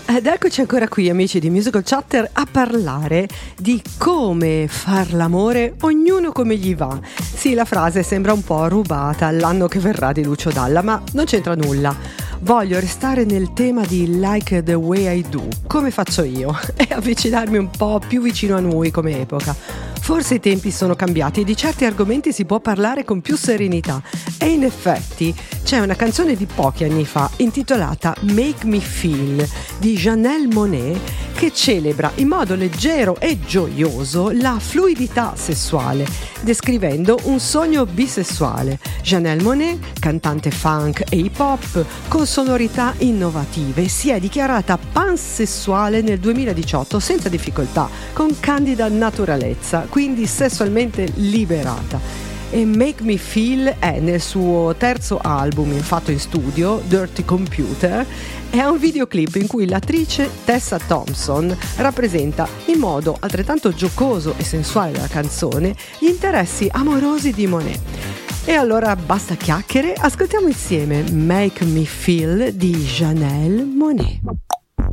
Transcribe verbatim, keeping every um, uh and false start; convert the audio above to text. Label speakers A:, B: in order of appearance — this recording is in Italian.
A: Ed eccoci ancora qui, amici di Musical Chatter, a parlare di come far l'amore ognuno come gli va. Sì, la frase sembra un po' rubata all'anno che verrà di Lucio Dalla, ma non c'entra nulla. Voglio restare nel tema di Like the Way I Do, come faccio io, e avvicinarmi un po' più vicino a noi come epoca. Forse i tempi sono cambiati e di certi argomenti si può parlare con più serenità. E in effetti c'è una canzone di pochi anni fa intitolata Make Me Feel di Janelle Monáe che celebra in modo leggero e gioioso la fluidità sessuale, descrivendo un sogno bisessuale. Janelle Monáe, cantante funk e hip hop con sonorità innovative, si è dichiarata pansessuale nel duemiladiciotto senza difficoltà, con candida naturalezza, quindi sessualmente liberata. E Make Me Feel è nel suo terzo album fatto in studio, Dirty Computer, e ha un videoclip in cui l'attrice Tessa Thompson rappresenta in modo altrettanto giocoso e sensuale della canzone gli interessi amorosi di Monáe. E allora basta chiacchiere, ascoltiamo insieme Make Me Feel di Janelle Monáe.